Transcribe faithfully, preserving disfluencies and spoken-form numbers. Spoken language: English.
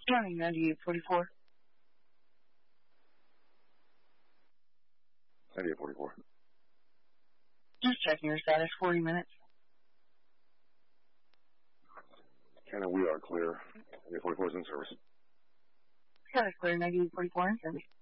County ninety-eight forty-four. ninety-eight forty-four. Just checking your status, forty minutes. County, we are clear. ninety-eight forty-four is in service. Status clear, ninety-eight forty-four in service.